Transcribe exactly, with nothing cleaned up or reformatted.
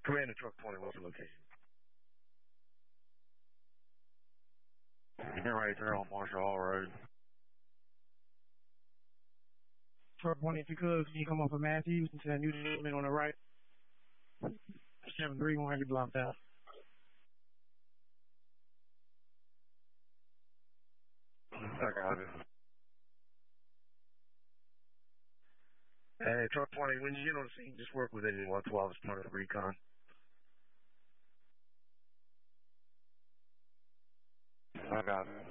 Commander Truck twenty, what's the location? You're right there on Marshall Hall Road. Truck twenty, if you could, can you come off of Matthews into that new development on the right? seven three one hundred blocked out. I got it. Hey, Truck twenty, when you get on the scene, just work with anyone twelve as part of the recon. I got it.